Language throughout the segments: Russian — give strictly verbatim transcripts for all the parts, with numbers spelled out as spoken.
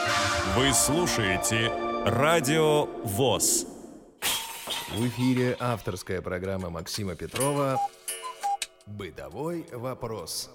Вы слушаете Радио ВОС. В эфире авторская программа Максима Петрова «Бытовой вопрос».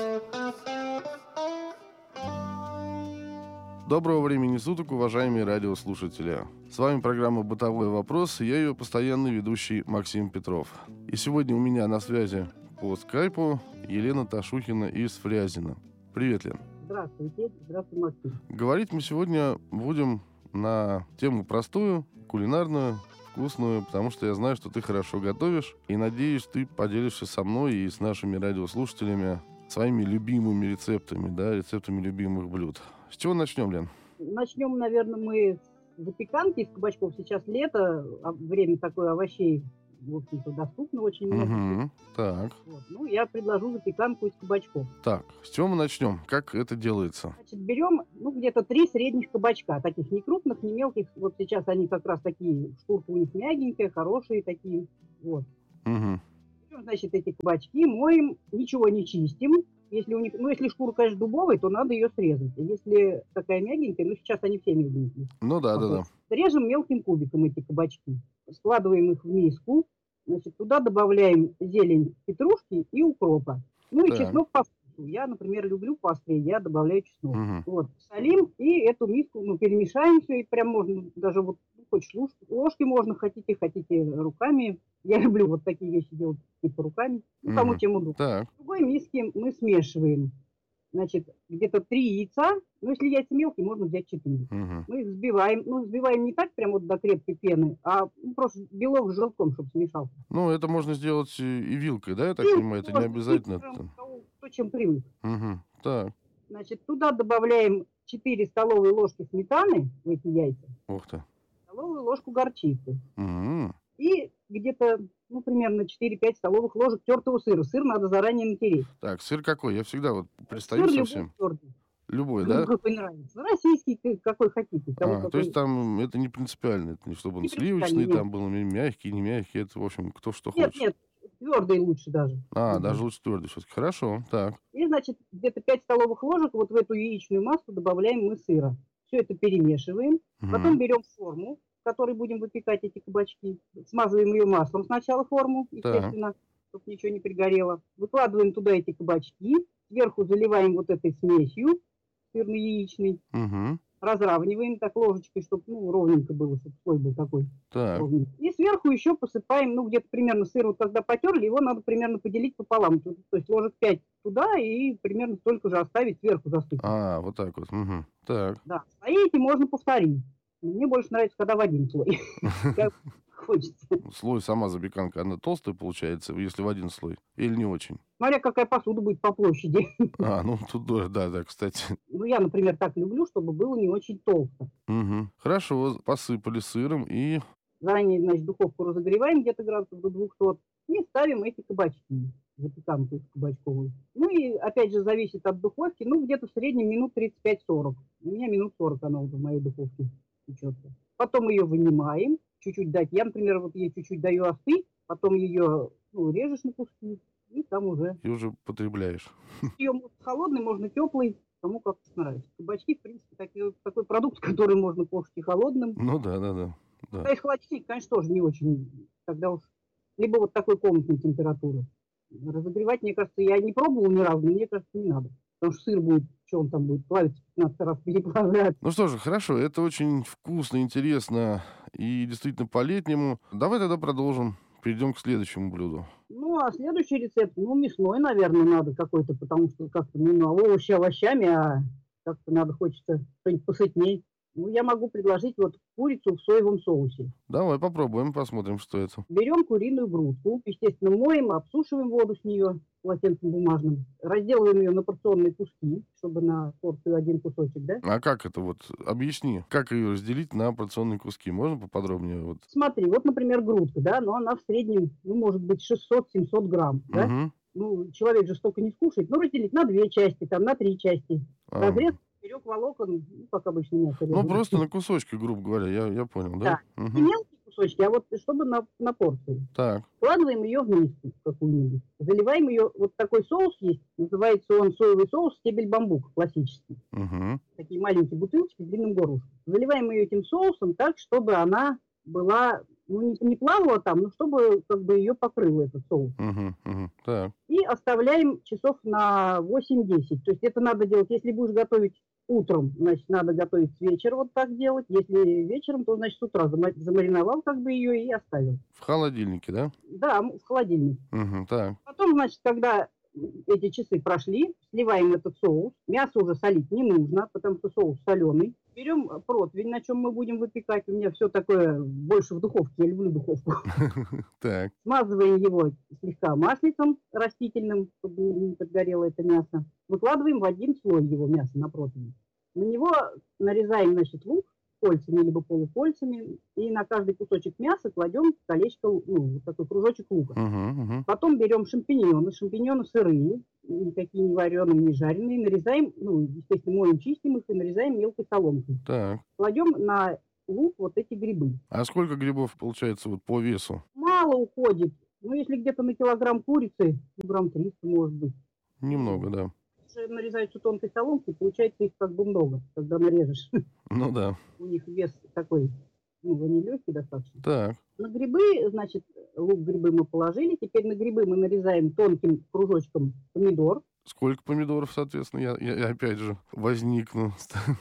Доброго времени суток, уважаемые радиослушатели. С вами программа «Бытовой вопрос» и я ее постоянный ведущий Максим Петров. И сегодня у меня на связи по скайпу Елена Ташухина из Фрязино. Привет, Лен. Здравствуйте. Здравствуйте, Максим. Говорить мы сегодня будем на тему простую, кулинарную, вкусную, потому что я знаю, что ты хорошо готовишь. И надеюсь, ты поделишься со мной и с нашими радиослушателями своими любимыми рецептами, да, рецептами любимых блюд. С чего начнем, Лен? Начнем, наверное, мы с запеканки из кабачков. Сейчас лето, время такое овощей, в общем-то, доступно очень много. Угу, так. Вот. Ну, я предложу запеканку из кабачков. Так, с чего мы начнем? Как это делается? Значит, берем, ну, где-то три средних кабачка, таких не крупных, не мелких. Вот сейчас они как раз такие, шкурка у них мягенькая, хорошие такие. Вот. Угу. Берем, значит, эти кабачки, моем, ничего не чистим. Если у них, ну, если шкура, конечно, дубовая, то надо ее срезать. Если такая мягенькая, ну, сейчас они все мягенькие. Ну, да, да, да. Режем мелким кубиком эти кабачки. Складываем их в миску. Значит, туда добавляем зелень петрушки и укропа. Ну, и Так. чеснок по вкусу. Я, например, люблю поострее, я добавляю чеснок. Угу. Вот, солим и эту миску, ну, перемешаем все. И прям можно даже вот, ну, хочешь ложки, ложки можно, хотите, хотите руками. Я люблю вот такие вещи делать, типа руками. Ну, кому Мгм. чем удобно. Так. В другой миске мы смешиваем, значит, где-то три яйца. Ну, если яйца мелкие, можно взять четыре. Угу. Мы их взбиваем. Ну, взбиваем не так прям вот до крепкой пены, а ну, просто белок с желтком, чтобы смешался. Ну, это можно сделать и и вилкой, да, я так И понимаю? Это не можно обязательно. миксером, кто, кто чем привык. Угу. Так. Значит, туда добавляем четыре столовые ложки сметаны в эти яйца, Ух ты. столовую ложку горчицы Угу. и где-то, ну, примерно четыре-пять столовых ложек тертого сыра. Сыр надо заранее натереть. Так, сыр какой? Я всегда вот пристаю Сыр совсем. любой тертый. Любой, Ну, да? какой нравится. Российский, к- какой хотите. Кому А, то какой. есть там это не принципиально, это не чтобы он Не сливочный, принципиально, там был м- мягкий, не мягкий, это, в общем, кто что Нет, хочет. нет, твердый лучше даже. А, Мгм. даже лучше твердый все-таки. Хорошо, так. И, значит, где-то пять столовых ложек вот в эту яичную массу добавляем мы сыра. Все это перемешиваем. Мгм. Потом берем форму, в которой будем выпекать эти кабачки. Смазываем ее маслом сначала форму, естественно, чтобы ничего не пригорело. Выкладываем туда эти кабачки. Сверху заливаем вот этой смесью сырно-яичной. Мгм. Разравниваем так ложечкой, чтобы ну, ровненько было, чтобы слой был такой. Так. ровненький. И сверху еще посыпаем, ну, где-то примерно сыр, вот когда потерли, его надо примерно поделить пополам. То то есть ложек пять туда и примерно столько же оставить сверху засыпать. А, вот так вот. Мгм. Так. Да, слои эти можно повторить. Мне больше нравится, когда в один слой. Как хочется. Слой сама запеканка, она толстая получается, если в один слой? Или не очень? Смотря какая посуда будет по площади. А, ну тут да, да, да, кстати. Ну, я, например, так люблю, чтобы было не очень толсто. Мгм. Хорошо, посыпали сыром и... Заранее, значит, духовку разогреваем где-то градусов до двухсот и ставим эти кабачки, запеканку из кабачковую. Ну и опять же зависит от духовки, ну где-то в среднем минут тридцать пять сорок. У меня минут сорок она уже в моей духовке печется. Потом ее вынимаем, чуть-чуть дать. Я, например, вот ей чуть-чуть даю остыть, потом ее ну, режешь на куски и там уже. И уже потребляешь. Ее можно холодный, можно теплый, кому как нравится. Кабачки, в принципе, такой, такой продукт, который можно кушать и холодным. Ну да, да, да. Да. да. Из холодильника, конечно, тоже не очень. Тогда уж либо вот такой комнатной температуры. Разогревать, мне кажется, я не пробовала ни разу, но мне кажется, не надо. Потому что сыр будет, что он там будет, плавиться пятнадцать раз переплавлять. Ну что же, хорошо, это очень вкусно, интересно и действительно по-летнему. Давай тогда продолжим. Перейдем к следующему блюду. Ну, а следующий рецепт, ну, мясной, наверное, надо какой-то, потому что как-то не ну, овощи овощами, а как-то надо, хочется что-нибудь посытней. Ну, я могу предложить вот курицу в соевом соусе. Давай попробуем, посмотрим, что это. Берем куриную грудку, естественно, моем, обсушиваем воду с нее полотенцем бумажным, разделываем ее на порционные куски, чтобы на порцию один кусочек, да? А как это вот? Объясни, как ее разделить на порционные куски? Можно поподробнее? Вот. Смотри, вот, например, грудка, да, но она в среднем, ну, может быть, шестьсот-семьсот грамм, да? Мгм. Ну, человек же столько не скушает, ну, разделить на две части, там, на три части. А. Разрез поперек волокон, ну, как обычно мясо Ну, режут. просто на кусочки, грубо говоря, я, я понял, да? Да. Мгм. И мелкие кусочки, а вот чтобы на, на порцию. Так. Складываем ее в миску какую-нибудь. Заливаем ее, вот такой соус есть, называется он соевый соус стебель бамбука, классический. Угу. Такие маленькие бутылочки с длинным горлышком. Заливаем ее этим соусом так, чтобы она была, ну, не, не плавала там, но чтобы как бы ее покрыл этот соус. Угу. Угу. Так. И оставляем часов на восемь-десять. То есть это надо делать, если будешь готовить утром, значит, надо готовить с вечера, вот так делать. Если вечером, то, значит, с утра замариновал как бы ее и оставил. В холодильнике, да? Да, в холодильнике. Угу. Так. Потом, значит, когда эти часы прошли, сливаем этот соус. Мясо уже солить не нужно, потому что соус соленый. Берем противень, на чем мы будем выпекать. У меня все такое больше в духовке, я люблю духовку. Так. Смазываем его слегка маслицем растительным, чтобы не подгорело это мясо. Выкладываем в один слой его мяса на противень. На него нарезаем, значит, лук кольцами, либо полукольцами. И на каждый кусочек мяса кладем колечко, ну, вот такой кружочек лука. Угу, угу. Потом берем шампиньоны, шампиньоны сырые, никакие не вареные, не жареные, нарезаем, ну, естественно, моем, чистим их и нарезаем мелкой соломкой. Так. Кладем на лук вот эти грибы. А сколько грибов получается вот по весу? Мало уходит. Ну, если где-то на килограмм курицы, грамм триста, может быть. Немного, да. Если нарезаются тонкой соломкой, получается их как бы много, когда нарежешь. Ну да. У них вес такой, ну, они легкие достаточно. Так. На грибы, значит, лук, грибы мы положили. Теперь на грибы мы нарезаем тонким кружочком помидор. Сколько помидоров, соответственно, я, я, я опять же возникну.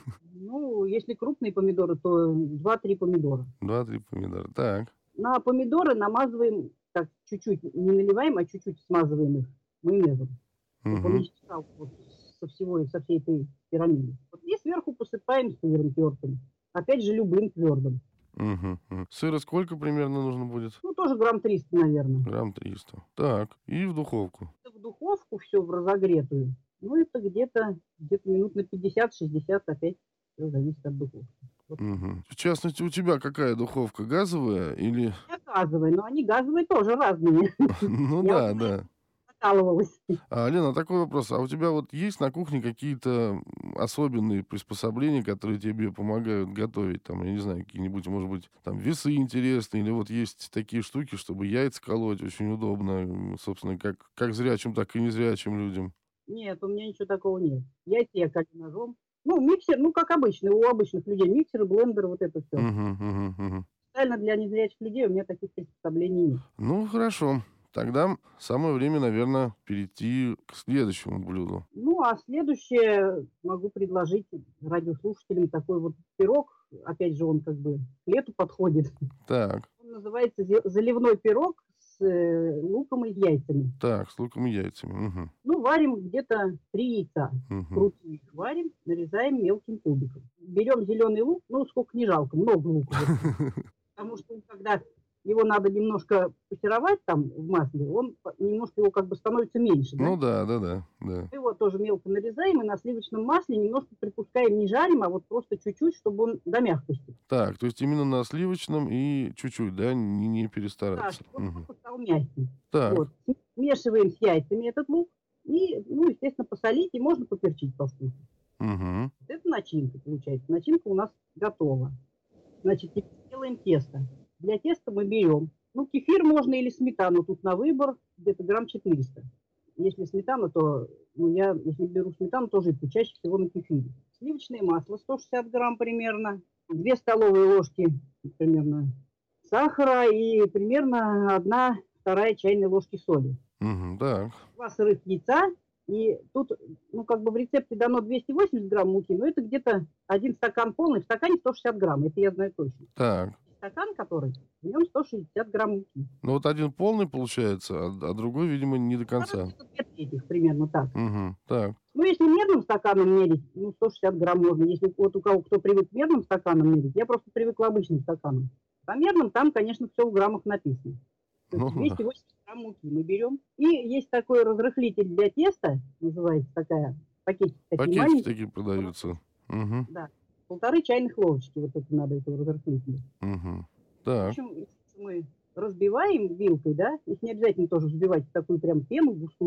Ну, если крупные помидоры, то два-три помидора. Два-три помидора. Так. На помидоры намазываем, так, чуть-чуть, не наливаем, а чуть-чуть смазываем их майонезом. Чтобы он Угу. не стекал вот со всего, со всей этой пирамиды. Вот и сверху посыпаем сыром тертым. Опять же, любым твердым. Угу. Сыра сколько примерно нужно будет? Ну, тоже грамм триста, наверное. Грамм триста. Так. И в духовку. В духовку все в разогретую. Ну, это где-то где-то минут на пятьдесят-шестьдесят, опять все зависит от духовки. Вот. Угу. В частности, у тебя какая духовка? Газовая или... Я газовые, но они газовые тоже разные. Ну Я да, вот да. Накалывалась. А, Лена, такой вопрос. А у тебя вот есть на кухне какие-то особенные приспособления, которые тебе помогают готовить? Там, я не знаю, какие-нибудь, может быть, там весы интересные, или вот есть такие штуки, чтобы яйца колоть очень удобно, м, собственно, как, как зрячим, так и незрячим людям. Нет, у меня ничего такого нет. Яйца я колю ножом. Ну, миксер, ну, как обычно, у обычных людей. Миксеры, блендеры, вот это все. Угу, угу, угу. Специально для незрячих людей у меня таких приспособлений нет. Ну, хорошо. Тогда самое время, наверное, перейти к следующему блюду. Ну, а следующее могу предложить радиослушателям такой вот пирог. Опять же, он как бы к лету подходит. Так, Он называется зе- заливной пирог с э, луком и яйцами. так, с луком и яйцами. Угу, Ну, варим где-то три яйца. угу. Вкрутую их варим, нарезаем мелким кубиком. Берем зеленый лук, ну, сколько не жалко, много лука. Потому что когда его надо немножко пассеровать там в масле, он по- немножко его как бы становится меньше. Да? Ну да, да, да, да. Мы его тоже мелко нарезаем и на сливочном масле немножко припускаем, не жарим, а вот просто чуть-чуть, чтобы он до мягкости. Так, то есть именно на сливочном и чуть-чуть, да, не, не Да, перестараться. чтобы он Мгм. просто стал мягкий. Так, Вот. Смешиваем с яйцами этот лук и, ну, естественно, посолить и можно поперчить по вкусу. мгм. Вот это начинка получается. Начинка у нас готова. Значит, теперь делаем тесто. Для теста мы берем, ну, кефир можно или сметану, тут на выбор, где-то грамм четыреста. Если сметана, то, ну, я, если беру сметану, то жидкую, чаще всего на кефире. Сливочное масло сто шестьдесят грамм примерно, две столовые ложки примерно сахара и примерно одна вторая чайной ложки соли. Мгм, так, Два сырых яйца. И тут, ну, как бы в рецепте дано двести восемьдесят грамм муки, но это где-то один стакан полный, в стакане сто шестьдесят грамм, это я знаю точно. так. Стакан, который, в нем сто шестьдесят грамм муки. Ну вот один полный получается, а, а другой, видимо, не до Стакан конца. где-то две трети, примерно так. Угу, так, Ну, если мерным стаканом мерить, ну, сто шестьдесят грамм можно. Если вот у кого кто привык мерным стаканом мерить, я просто привыкла обычным стаканом. По мерным там, конечно, все в граммах написано. То есть Ну да. двести восемьдесят грамм муки мы берем. И есть такой разрыхлитель для теста, называется такая, пакетики такие Пакетики маленькие. такие продаются. Угу, Да, полторы чайных ложечки вот это надо, этого разрыхлителя. угу. В Так, общем, если мы разбиваем вилкой, да, их не обязательно тоже взбивать в такую прям пену густую.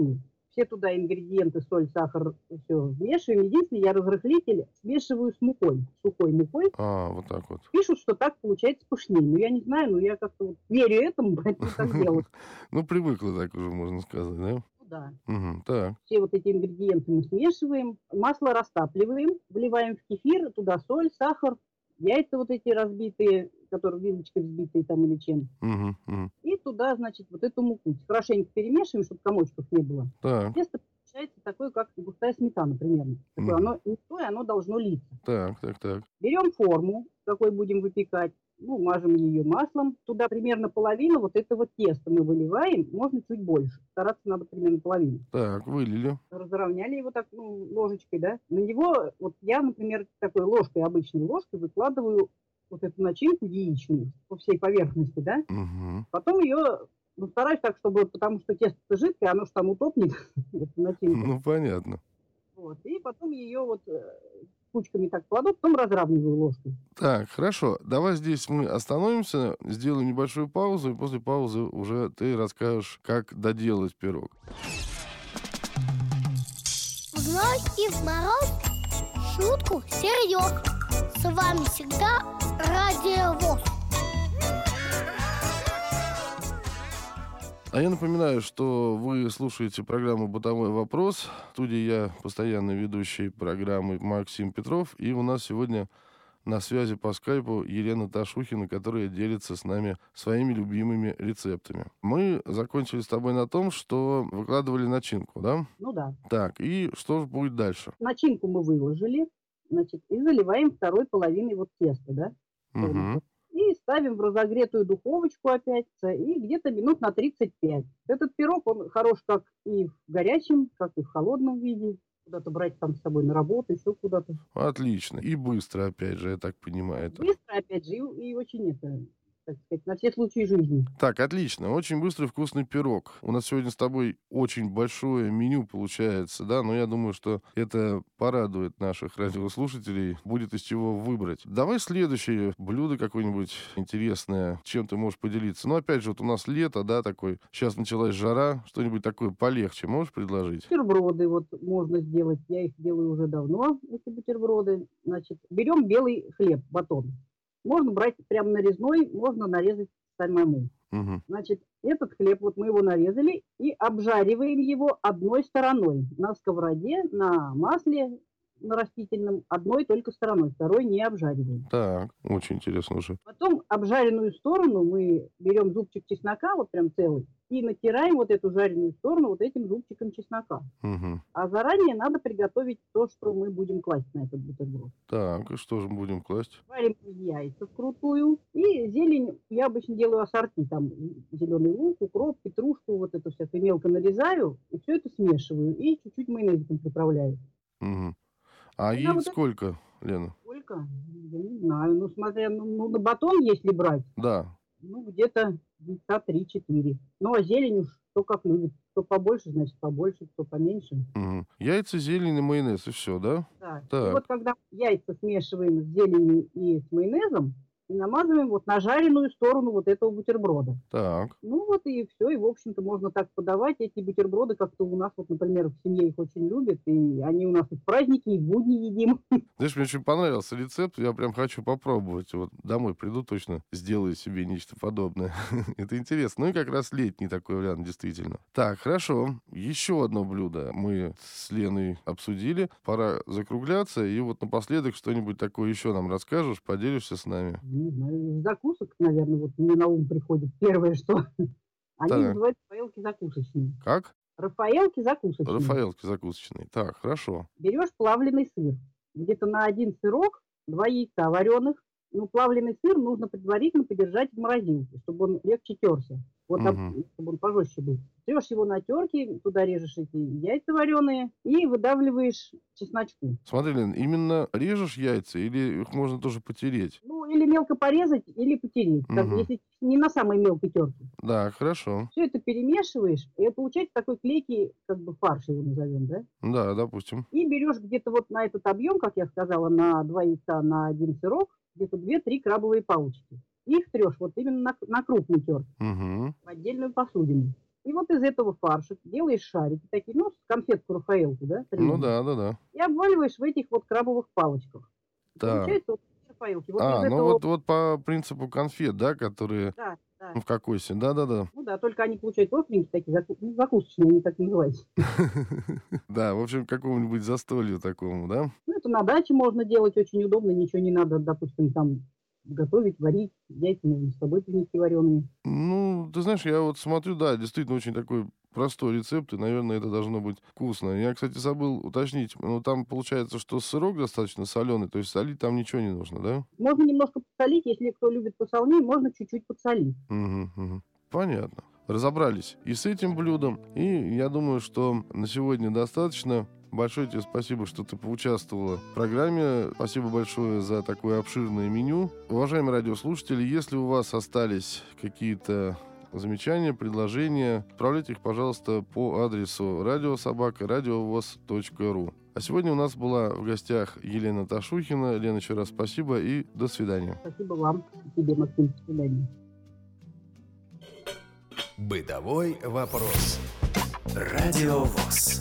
все туда ингредиенты, соль, сахар, все вмешиваем. Единственное, я разрыхлитель смешиваю с мукой, сухой мукой. А, вот так вот. Пишут, что так получается пышнее. Ну, я не знаю, но я как-то вот верю этому, поэтому так делаю. Ну, привыкла так уже, можно сказать, да? Да. Угу, так. Все вот эти ингредиенты мы смешиваем, масло растапливаем, вливаем в кефир, туда соль, сахар, яйца вот эти разбитые, которые вилочкой взбитые там или чем. Угу, угу. И туда, значит, вот эту муку хорошенько перемешиваем, чтобы комочков не было. Так, Тесто получается такое, как густая сметана примерно. Такое, Мгм. оно не густое, оно должно литься. так, так, так. Берем форму, в какой будем выпекать, ну, мажем ее маслом. Туда примерно половину вот этого теста мы выливаем, можно чуть больше. Стараться надо примерно половину. Так, вылили. Разровняли его так, ну, ложечкой, да. На него, вот я, например, такой ложкой, обычной ложкой выкладываю вот эту начинку яичную по всей поверхности, да. Угу. Потом ее, ну, стараюсь так, чтобы, потому что тесто жидкое, оно же там утопнет, эту начинку. Ну, понятно. Вот. И потом ее вот э, кучками так кладу, потом разравниваю ложкой. Так, хорошо. Давай здесь мы остановимся, сделаем небольшую паузу, и после паузы уже ты расскажешь, как доделать пирог. В ночь и в мороз шутку серьез. С вами всегда Радио ВОС. А я напоминаю, что вы слушаете программу «Бытовой вопрос». В студии я, постоянный ведущий программы Максим Петров. И у нас сегодня на связи по скайпу Елена Ташухина, которая делится с нами своими любимыми рецептами. Мы закончили с тобой на том, что выкладывали начинку, да? Ну да. Так, и что же будет дальше? Начинку мы выложили, значит, и заливаем второй половиной вот теста, да. Угу. И ставим в разогретую духовочку опять, и где-то минут на тридцать пять. Этот пирог, он хорош как и в горячем, как и в холодном виде. Куда-то брать там с собой на работу, еще куда-то. Отлично. И быстро, опять же, я так понимаю. Это. Быстро, опять же, и, и очень это, так сказать, на все случаи жизни. Так, отлично. Очень быстрый вкусный пирог. У нас сегодня с тобой очень большое меню получается, да, но я думаю, что это порадует наших радиослушателей, будет из чего выбрать. Давай следующее блюдо какое-нибудь интересное, чем ты можешь поделиться. Ну, опять же, вот у нас лето, да, такой, сейчас началась жара, что-нибудь такое полегче можешь предложить? Бутерброды вот можно сделать, я их делаю уже давно, эти бутерброды. Значит, берем белый хлеб, батон. Можно брать прям нарезной, можно нарезать самому. Угу. Значит, этот хлеб, вот мы его нарезали и обжариваем его одной стороной на сковороде, на масле, на растительном, одной только стороной, второй не обжариваем. Так, очень интересно уже. Потом обжаренную сторону мы берем зубчик чеснока, вот прям целый, и натираем вот эту жареную сторону вот этим зубчиком чеснока. Угу. А заранее надо приготовить то, что мы будем класть на этот бутерброд. Так, и что же мы будем класть? Варим яйца вкрутую. И зелень я обычно делаю ассорти. Там зеленый лук, укроп, петрушку, вот это все мелко нарезаю. И все это смешиваю. И чуть-чуть майонезиком приправляю. Угу. А Ну, яиц вот сколько, Лена? Сколько? Я не знаю. Ну, смотря, ну, ну, на батон, если брать, Да. ну, где-то яйца три-четыре. Ну, а зелень уж кто как любит. Кто побольше, значит, побольше, кто поменьше. Угу. Яйца, зелень и майонез, и все, да? Да. Так. И вот когда яйца смешиваем с зеленью и с майонезом, и намазываем вот на жареную сторону вот этого бутерброда. Так. Ну вот и все, и в общем-то можно так подавать. Эти бутерброды как-то у нас, вот, например, в семье их очень любят, и они у нас и в праздники, и в будни едим. Знаешь, мне очень понравился рецепт, я прям хочу попробовать. Вот домой приду, точно сделаю себе нечто подобное. Это интересно. Ну и как раз летний такой вариант, действительно. Так, хорошо. Еще одно блюдо мы с Леной обсудили. Пора закругляться. И вот напоследок что-нибудь такое еще нам расскажешь, поделишься с нами. Не знаю, из закусок, наверное, вот мне на ум приходит первое, что они Так. называются рафаэлки закусочные. Как? Рафаэлки закусочные. Рафаэлки закусочные. Так, хорошо. Берешь плавленый сыр. Где-то на один сырок два яйца вареных. Ну, плавленый сыр нужно предварительно подержать в морозилке, чтобы он легче терся. Вот, Мгм. об- чтобы он пожестче был. Трешь его на терке, туда режешь эти яйца вареные и выдавливаешь чесночку. Смотри, Лен, именно режешь яйца или их можно тоже потереть? Ну, или мелко порезать, или потереть, как, Мгм. если не на самой мелкой терке. Да, хорошо. Все это перемешиваешь, и получается такой клейкий, как бы фарш его назовем, да? Да, допустим. И берешь где-то вот на этот объем, как я сказала, на два яйца, на один сырок, где-то две-три крабовые палочки. Их трешь вот именно на, на крупной терке, Угу. в отдельную посудину. И вот из этого фарша делаешь шарики такие, ну, конфетку Рафаэлку, да? Ну да, да, да. И обваливаешь в этих вот крабовых палочках. Так. Получается вот Рафаэлки. Вот А, из ну этого... вот, вот по принципу конфет, да, которые Да, да. ну, в кокосе. Да-да-да. Ну да, только они получаются остренькие такие, заку... ну, закусочные, они так называются. Да, в общем, к какому-нибудь застолью такому, да? Ну, это на даче можно делать очень удобно, ничего не надо, допустим, там готовить, варить, яйца можно с собой принести вареные. Ну, ты знаешь, я вот смотрю, да, действительно очень такой простой рецепт, и, наверное, это должно быть вкусно. Я, кстати, забыл уточнить, ну, там получается, что сырок достаточно соленый, то есть солить там ничего не нужно, да? Можно немножко подсолить, если кто любит посолнее, можно чуть-чуть подсолить. Угу, угу. Понятно. Разобрались и с этим блюдом, и я думаю, что на сегодня достаточно. Большое тебе спасибо, что ты поучаствовала в программе. Спасибо большое за такое обширное меню. Уважаемые радиослушатели, если у вас остались какие-то замечания, предложения, отправляйте их, пожалуйста, по адресу радиособака радиовоз точка ру. А сегодня у нас была в гостях Елена Ташухина. Лена, еще раз спасибо и до свидания. Спасибо вам, тебе, Максим, до свидания. Бытовой вопрос. Радио ВОС.